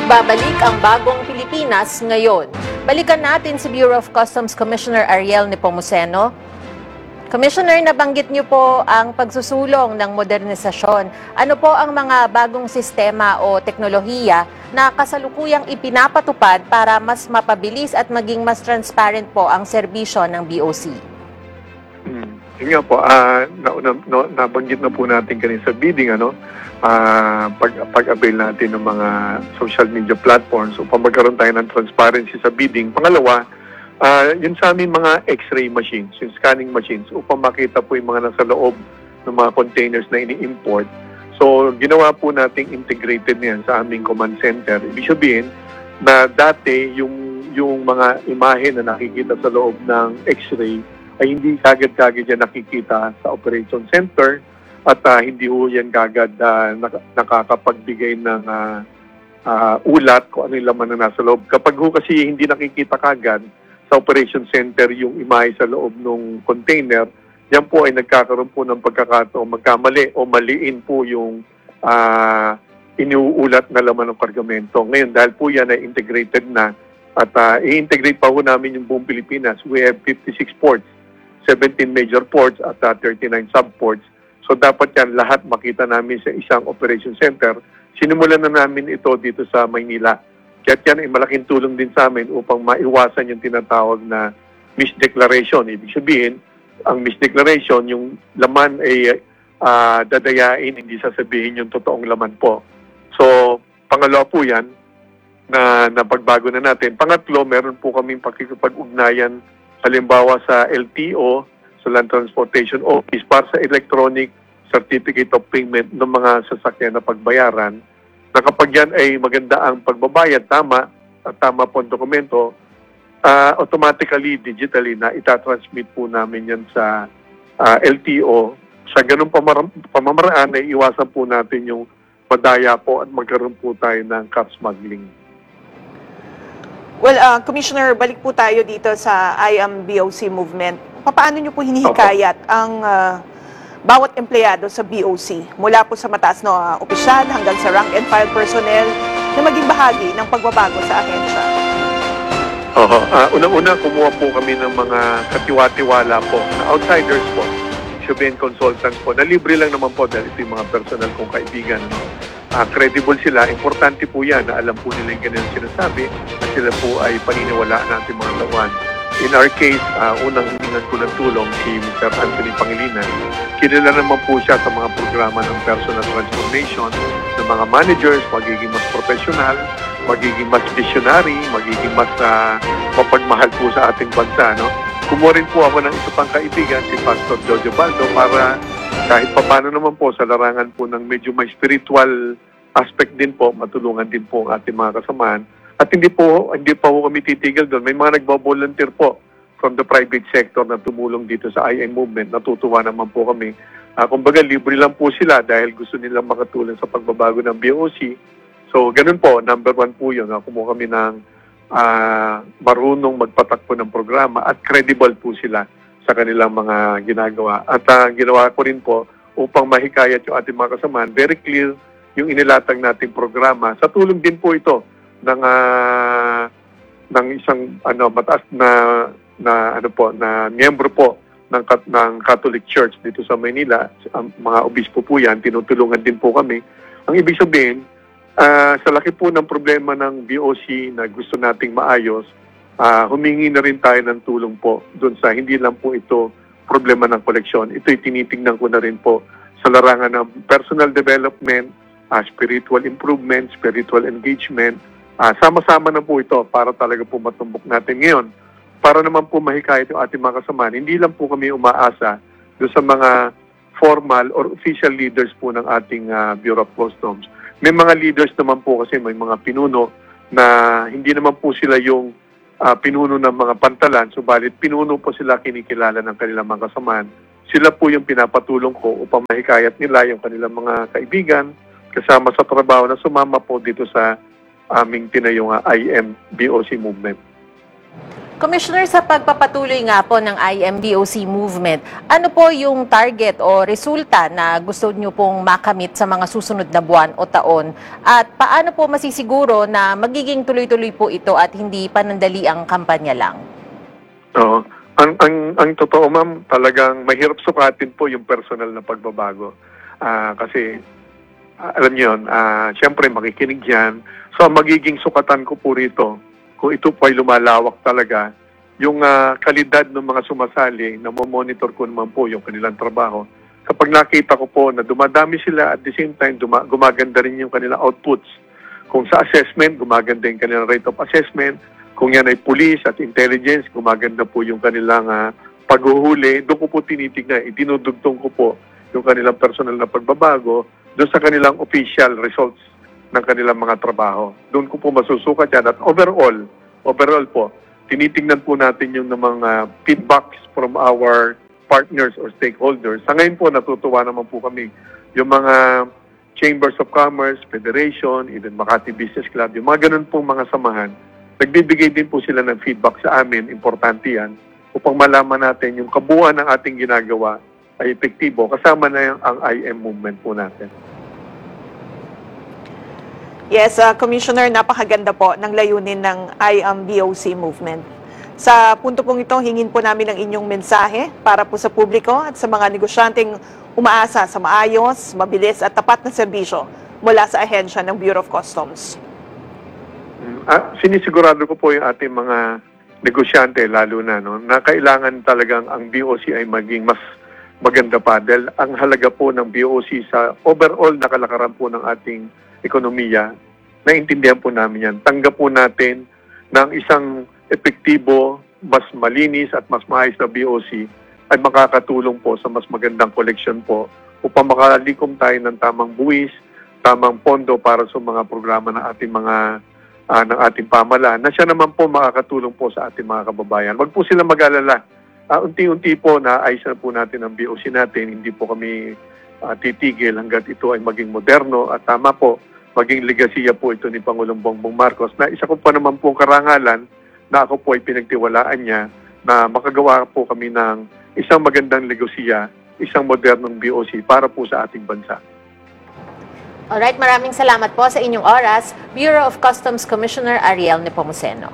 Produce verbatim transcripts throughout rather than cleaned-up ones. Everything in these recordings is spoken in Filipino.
Nagbabalik ang bagong Pilipinas ngayon. Balikan natin si Bureau of Customs Commissioner Ariel Nepomuceno. Commissioner, nabanggit niyo po ang pagsusulong ng modernisasyon. Ano po ang mga bagong sistema o teknolohiya na kasalukuyang ipinapatupad para mas mapabilis at maging mas transparent po ang serbisyo ng B O C? Hmm. Yun nga po, uh, na, na, na, nabanggit na po natin kanina sa bidding, ano, uh, pag, pag-avail natin ng mga social media platforms upang magkaroon tayo ng transparency sa bidding. Pangalawa, uh, yun sa amin mga X-ray machines, yung scanning machines, upang makita po yung mga nasa loob ng mga containers na ini-import. So, ginawa po nating integrated niyan sa aming command center. Ibig sabihin na dati yung, yung mga imahe na nakikita sa loob ng X-ray ay hindi kagad-kagad yan nakikita sa operation center at uh, hindi ho yan kagad uh, nak- nakakapagbigay ng uh, uh, ulat kung ano yung laman na nasa loob. Kapag ho kasi hindi nakikita kagad sa operation center yung imahe sa loob ng container, yan po ay nagkakaroon po ng pagkakataon magkamali o maliin po yung uh, iniuulat na laman ng kargamento. Ngayon, dahil po yan ay integrated na at uh, i-integrate pa ho namin yung buong Pilipinas. We have fifty-six ports, seventeen major ports at uh, thirty-nine sub-ports. So dapat yan lahat makita namin sa isang operation center. Sinimulan na namin ito dito sa Maynila. Kaya yan ay malaking tulong din sa amin upang maiwasan yung tinatawag na misdeclaration. Ibig sabihin, ang misdeclaration, yung laman ay uh, dadayain, hindi sasabihin yung totoong laman po. So, pangalawa po yan na napagbago na natin. Pangatlo, meron po kaming pakikipag-ugnayan halimbawa sa L T O, sa Land Transportation Office, para sa electronic certificate of payment ng mga sasakyan na pagbayaran, na kapag yan ay maganda ang pagbabayad, tama, at tama po ang dokumento, uh, automatically, digitally, na itatransmit po namin yan sa uh, L T O. Sa ganung pamar- pamamaraan, ay iwasan po natin yung madaya po at magkaroon po tayo ng car smuggling. Well, uh, Commissioner, balik po tayo dito sa I Am B O C movement. Paano niyo po hinihikayat Opo. ang uh, bawat empleyado sa B O C, mula po sa mataas na uh, opisyal hanggang sa rank and file personnel, na maging bahagi ng pagbabago sa ahensya? Oo. Uh, unang-una, kumuha po kami ng mga katiwa-tiwala po, na outsiders po, sabihin consultants po, na libre lang naman po dahil ito yung mga personal kong kaibigan. Uh, credible sila, importante po yan na alam po nila yung ganyan sinasabi at sila po ay paniniwalaan natin mga lawan. In our case, uh, unang hiningan ko ng tulong si Mister Anthony Pangilinan. Kilala naman po siya sa mga programa ng personal transformation ng mga managers, magiging mas professional, magiging mas visionary, magiging mas uh, mapagmahal po sa ating bansa. No? Kumuha rin po ako ng isa pang kaibigan, si Pastor Jojo Baldo, para kahit papano naman po sa larangan po ng medyo may spiritual aspect din po, matulungan din po ang ating mga kasamaan. At hindi po, hindi pa po kami titigil doon. May mga nagbo-volunteer po from the private sector na tumulong dito sa I M movement. Natutuwa naman po kami. Uh, kumbaga, libre lang po sila dahil gusto nilang makatulong sa pagbabago ng B O C. So, ganun po. Number one po yun. Uh, kumuha kami ng uh, marunong magpatakbo ng programa at credible po sila sa kanilang mga ginagawa. At uh, ginawa ko rin po upang mahikayat yung ating mga kasamaan. Very clear yung inilatag nating programa. Sa tulong din po ito ng uh, ng isang ano mataas na na ano po na miyembro po ng ng Catholic Church dito sa Maynila. Ang mga obispo po yan, tinutulungan din po kami. Ang ibig sabihin, uh, sa laki po ng problema ng B O C na gusto nating maayos, uh, humingi na rin tayo ng tulong po doon sa hindi lang po ito problema ng koleksyon. Ito'y tinitingnan ko na rin po sa larangan ng personal development, uh, spiritual improvement, spiritual engagement. Uh, sama-sama na po ito para talaga po matumbok natin ngayon. Para naman po mahikayat yung ating mga kasamaan, hindi lang po kami umaasa doon sa mga formal or official leaders po ng ating uh, Bureau of Customs. May mga leaders naman po kasi may mga pinuno na hindi naman po sila yung uh, pinuno ng mga pantalan, subalit pinuno po sila kinikilala ng kanilang mga kasamaan. Sila po yung pinapatulong ko upang mahikayat nila yung kanilang mga kaibigan kasama sa trabaho na sumama po dito sa aming tinayong uh, I M B O C movement. Commissioner, sa pagpapatuloy nga po ng I M B O C movement, ano po yung target o resulta na gusto nyo pong makamit sa mga susunod na buwan o taon? At paano po masisiguro na magiging tuloy-tuloy po ito at hindi panandali ang kampanya lang? Oo. Ang, ang, ang totoo, ma'am, talagang mahirap sukatin po yung personal na pagbabago. Ah, kasi, ah, alam niyo yun, ah, siyempre makikinig yan. So, ang magiging sukatan ko po rito, kung ito po ay lumalawak talaga, yung uh, kalidad ng mga sumasali, na monitor ko naman po yung kanilang trabaho. Kapag nakita ko po na dumadami sila at the same time duma- gumaganda rin yung kanilang outputs. Kung sa assessment, gumaganda yung kanilang rate of assessment. Kung yan ay police at intelligence, gumaganda po yung kanilang uh, paghuhuli. Doon ko po tinitignan, itinudugtong ko po yung kanilang personal na pagbabago doon sa kanilang official results ng kanilang mga trabaho. Doon ko po masusukat yan. At overall, overall po, tinitingnan po natin yung mga feedbacks from our partners or stakeholders. Sa ngayon po, natutuwa naman po kami. Yung mga Chambers of Commerce, Federation, even Makati Business Club, yung mga ganun pong mga samahan, nagbibigay din po sila ng feedback sa amin, importante yan, upang malaman natin yung kabuuan ng ating ginagawa ay epektibo, kasama na yung, ang I M movement po natin. Yes, uh, Commissioner, napakaganda po ng layunin ng I M B O C movement. Sa punto pong ito, hingin po namin ang inyong mensahe para po sa publiko at sa mga negosyanteng umaasa sa maayos, mabilis at tapat na serbisyo mula sa ahensya ng Bureau of Customs. Ah, sinisigurado ko po yung ating mga negosyante, lalo na, no, na kailangan talagang ang B O C ay maging mas maganda pa. Dahil ang halaga po ng B O C sa overall na kalakaran po ng ating ekonomiya, naintindihan po namin yan. Tanggap po natin ng isang epektibo, mas malinis at mas maayos na B O C ay makakatulong po sa mas magandang collection po upang makalikom tayo ng tamang buwis, tamang pondo para sa mga programa ng ating mga uh, ng ating pamahalaan na siya naman po makakatulong po sa ating mga kababayan. Wag po sila mag-alala. Uh, unti-unti po na ayos na po natin ang B O C natin. Hindi po kami uh, titigil hanggat ito ay maging moderno at tama po, maging legasiya po ito ni Pangulong Bongbong Marcos na isa ko pa naman pong karangalan na ako po ay pinagtiwalaan niya na makagawa po kami ng isang magandang legasiya, isang modernong B O C para po sa ating bansa. Alright, maraming salamat po sa inyong oras, Bureau of Customs Commissioner Ariel Nepomuceno.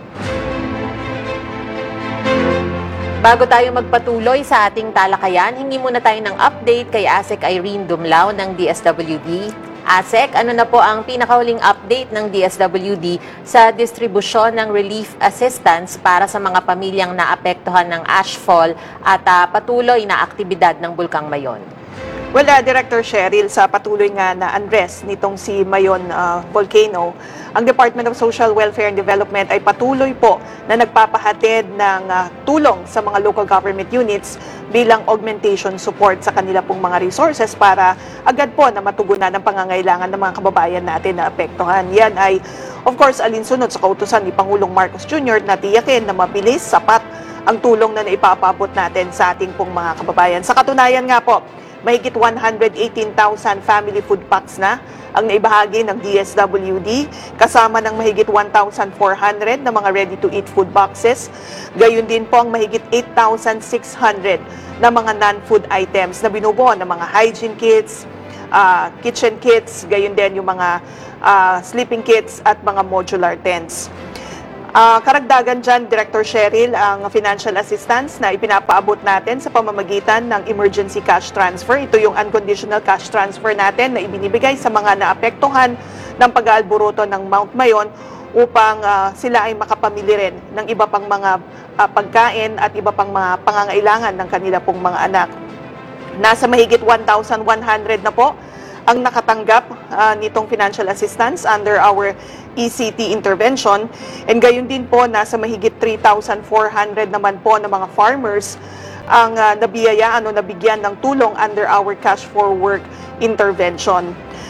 Bago tayo magpatuloy sa ating talakayan, hingi muna tayo ng update kay ASEC Irene Dumlao ng D S W D. ASEC, ano na po ang pinakahuling update ng D S W D sa distribusyon ng relief assistance para sa mga pamilyang naapektuhan ng ashfall at uh, patuloy na aktibidad ng Bulkang Mayon? Well, uh, Director Cheryl, sa patuloy nga na unrest nitong si Mayon uh, Volcano, ang Department of Social Welfare and Development ay patuloy po na nagpapahatid ng uh, tulong sa mga local government units bilang augmentation support sa kanila pong mga resources para agad po na matugunan ang pangangailangan ng mga kababayan natin na apektuhan. Yan ay, of course, alinsunod sa kautusan ni Pangulong Marcos Junior na tiyakin na mabilis, sapat ang tulong na naipapabot natin sa ating pong mga kababayan. Sa katunayan nga po, mahigit one hundred eighteen thousand family food packs na ang naibahagi ng D S W D, kasama ng mahigit one thousand four hundred na mga ready-to-eat food boxes. Gayun din po ang mahigit eight thousand six hundred na mga non-food items na binubuo ng mga hygiene kits, uh, kitchen kits, gayun din yung mga uh, sleeping kits at mga modular tents. Uh, karagdagan dyan, Director Cheryl, ang financial assistance na ipinapaabot natin sa pamamagitan ng emergency cash transfer. Ito yung unconditional cash transfer natin na ibinibigay sa mga naapektuhan ng pag-aalburuto ng Mount Mayon upang uh, sila ay makapamili rin ng iba pang mga uh, pagkain at iba pang mga pangangailangan ng kanila pong mga anak. Nasa mahigit one thousand one hundred na po ang nakatanggap uh, nitong financial assistance under our E C T intervention. And gayon din po, nasa mahigit three thousand four hundred naman po ng mga farmers ang uh, nabiyayaan o nabigyan ng tulong under our cash for work intervention.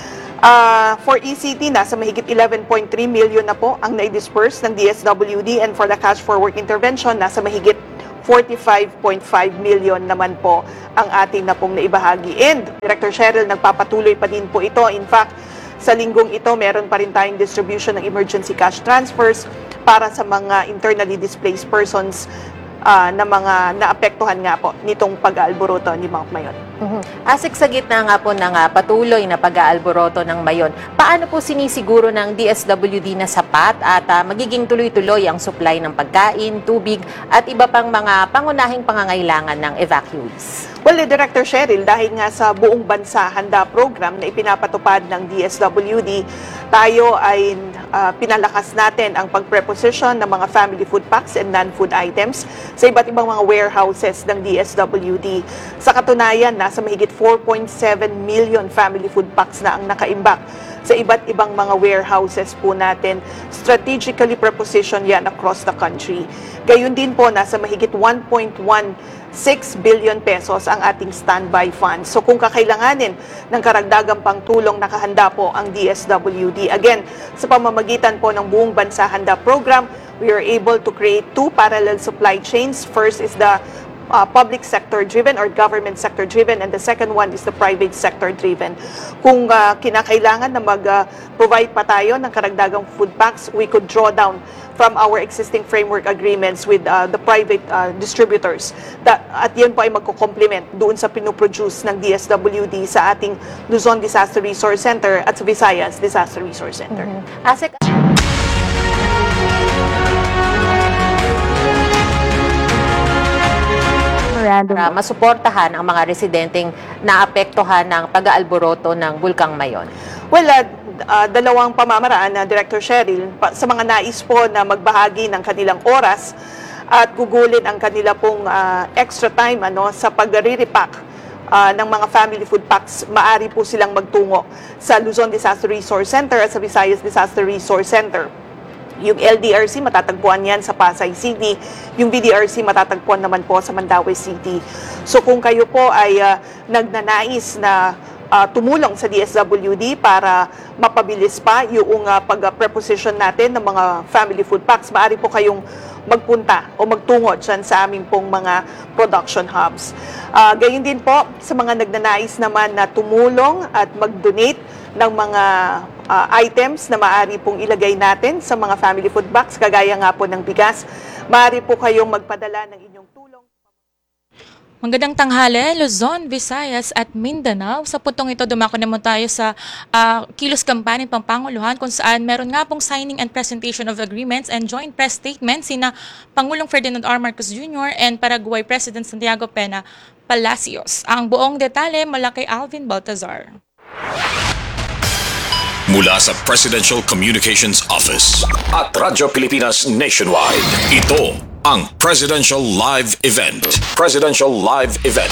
Uh, for E C T, nasa mahigit eleven point three million na po ang na-disperse ng D S W D, and for the cash for work intervention, nasa mahigit forty-five point five million naman po ang ating na pong naibahagi. And Director Cheryl, nagpapatuloy pa din po ito. In fact, sa linggong ito, meron pa rin tayong distribution ng emergency cash transfers para sa mga internally displaced persons ah, na mga naapektuhan nga po nitong pag-aalboroto ni Mount Mayon. Mhm. Asik, sa gitna nga po ng ah, patuloy na pag-aalboroto ng Mayon, paano po sinisiguro ng D S W D na sapat at ah, magiging tuloy-tuloy ang supply ng pagkain, tubig at iba pang mga pangunahing pangangailangan ng evacuees? Well, eh, Director Cheryl, dahil nga sa buong bansa handa program na ipinapatupad ng D S W D, tayo ay ah, pinalakas natin ang pag-preposition ng mga family food packs and non-food items sa iba't ibang mga warehouses ng D S W D. Sa katunayan, nasa mahigit four point seven million family food packs na ang nakaimbak sa iba't ibang mga warehouses po natin. Strategically preposition yan across the country. Gayun din po, nasa mahigit one point one six billion pesos ang ating standby funds. So kung kakailanganin ng karagdagang pangtulong, nakahanda po ang D S W D. Again, sa pamamagitan po ng buong bansa handa program, we are able to create two parallel supply chains. First is the uh, public sector driven or government sector driven, and the second one is the private sector driven. Kung uh, kinakailangan na mag-provide uh, pa tayo ng karagdagang food packs, we could draw down from our existing framework agreements with uh, the private uh, distributors. That, at yan po ay magko-complement doon sa pinoproduce ng D S W D sa ating Luzon Disaster Resource Center at sa Visayas Disaster Resource Center. Mhm. Asik, para masuportahan ang mga residenteng naapektuhan ng pag-aalboroto ng Bulkang Mayon? Well, uh, uh, dalawang pamamaraan na Director Cheryl, pa, sa mga nais po na magbahagi ng kanilang oras at gugulin ang kanila pong uh, extra time ano, sa pag-re-repack uh, ng mga family food packs, maari po silang magtungo sa Luzon Disaster Resource Center at sa Visayas Disaster Resource Center. Yung L D R C, matatagpuan yan sa Pasay City. Yung V D R C, matatagpuan naman po sa Mandaue City. So kung kayo po ay uh, nagnanais na uh, tumulong sa D S W D para mapabilis pa yung uh, pag-preposition natin ng mga family food packs, maaari po kayong magpunta o magtungo dyan sa aming pong mga production hubs. Uh, gayon din po sa mga nagnanais naman na tumulong at mag-donate ng mga uh, items na maaari pong ilagay natin sa mga family food packs, kagaya nga po ng bigas, maaari po kayong magpadala ng inyong tulong. Magandang tanghali, Luzon, Visayas at Mindanao. Sa putong ito, dumako naman tayo sa uh, Kilos Kampanin Pampanguluhan, kung saan meron nga pong signing and presentation of agreements and joint press statements sina Pangulong Ferdinand R. Marcos Junior and Paraguay President Santiago Pena Palacios. Ang buong detalye mula kay Alvin Baltazar. Mula sa Presidential Communications Office at Radyo Pilipinas Nationwide, ito ang Presidential Live Event. Presidential Live Event.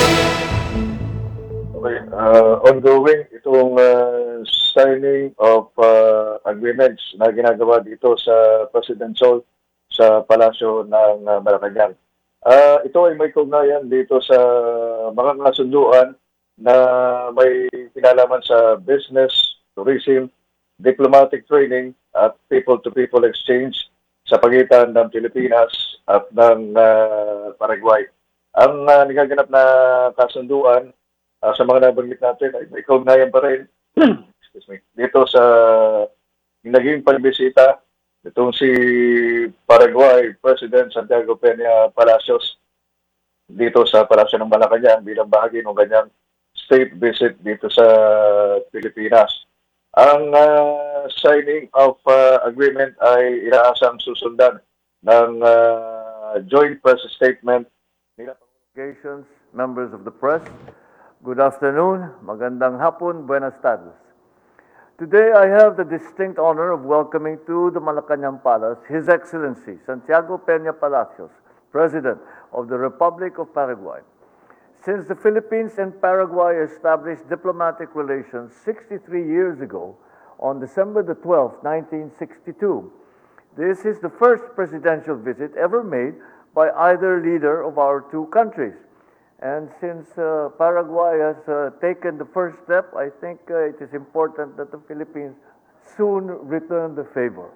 Okay, uh, ongoing itong uh, signing of uh, agreements na ginagawa dito sa Presidential sa Palasyo ng uh, Malacanang. Uh, ito ay may kaugnayan dito sa mga kasunduan na may kinalaman sa business, tourism, diplomatic training at people-to-people exchange sa pagitan ng Pilipinas at ng uh, Paraguay. Ang uh, nagaganap na kasunduan uh, sa mga nabanggit natin ay may kaugnayan pa rin excuse me, dito sa naging pagbisita itong si Paraguay President Santiago Pena Palacios dito sa Palasyo ng Malacanang bilang bahagi ng kanyang state visit dito sa Pilipinas. Ang uh, signing of uh, agreement ay inaasang susundan ng uh, joint press statement nila. Delegations, members of the press, good afternoon, magandang hapon, buenas tardes. Today I have the distinct honor of welcoming to the Malacanang Palace His Excellency Santiago Pena Palacios, President of the Republic of Paraguay. Since the Philippines and Paraguay established diplomatic relations sixty-three years ago, on December the twelfth, nineteen sixty-two, this is the first presidential visit ever made by either leader of our two countries. And since uh, Paraguay has uh, taken the first step, I think uh, it is important that the Philippines soon return the favor.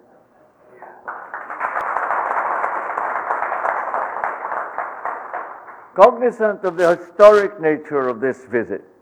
Cognizant of the historic nature of this visit,